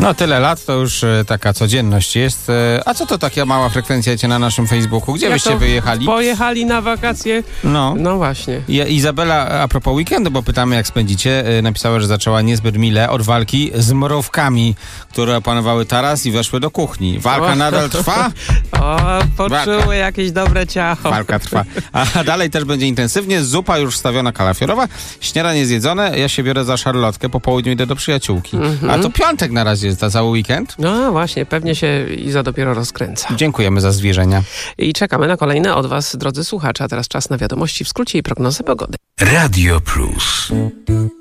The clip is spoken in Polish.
No tyle lat, to już taka codzienność jest. A co to taka mała frekwencja jedzie na naszym Facebooku? Gdzie byście wyjechali? Pojechali na wakacje. No właśnie. Izabela, a propos weekendu, bo pytamy jak spędzicie, napisała, że zaczęła niezbyt mile od walki z mrówkami, które opanowały taras i weszły do kuchni. Walka nadal trwa? Poczuły jakieś dobre ciacho. Walka trwa. A dalej też będzie intensywnie. Zupa już wstawiona kalafiorowa, śniadanie zjedzone. Ja się biorę za szarlotkę, po południu idę do przyjaciółki. A to piątek na razie jest, a cały weekend? No właśnie, pewnie się Iza dopiero rozkręca. Dziękujemy za zwierzenia. I czekamy na kolejne od was, drodzy słuchacze. A teraz czas na wiadomości w skrócie i prognozę pogody. Radio Plus.